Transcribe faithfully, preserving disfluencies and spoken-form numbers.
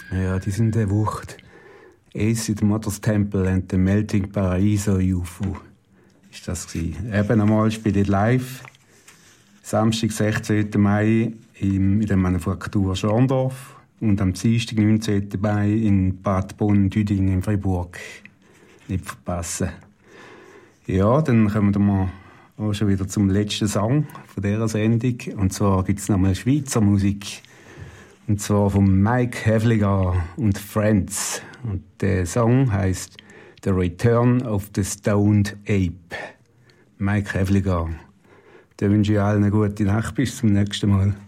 Ja, die sind eine Wucht. Ace in the Mother's Temple and the Melting Paraiso U F O. Ist das gewesen. Eben einmal spiele ich live. Samstag, sechzehnten Mai in der Manufaktur Schorndorf und am Dienstag, neunzehnten Mai in Bad Bonn-Düding in Fribourg. Nicht verpassen. Ja, dann kommen wir mal auch schon wieder zum letzten Song von dieser Sendung. Und zwar gibt es nochmal Schweizer Musik. Und zwar von Mike Havliger und Friends. Und der Song heisst The Return of the Stoned Ape. Mike Havliger. Da wünsche ich allen eine gute Nacht. Bis zum nächsten Mal.